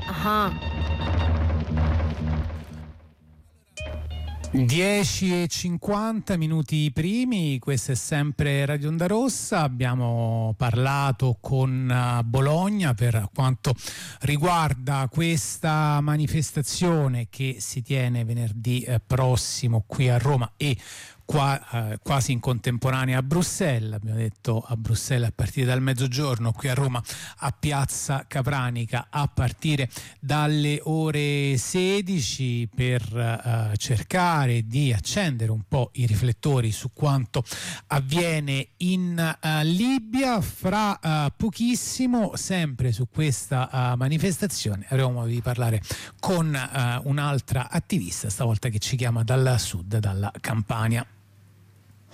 Ah. 10:50 minuti primi, questa è sempre Radio Onda Rossa. Abbiamo parlato con Bologna per quanto riguarda questa manifestazione che si tiene venerdì prossimo qui a Roma e quasi in contemporanea a Bruxelles. Abbiamo detto a Bruxelles a partire dal mezzogiorno, qui a Roma a Piazza Capranica a partire dalle ore 16 per cercare di accendere un po' i riflettori su quanto avviene in Libia. Fra pochissimo, sempre su questa manifestazione, avremo modo di parlare con un'altra attivista, stavolta che ci chiama dal sud, dalla Campania.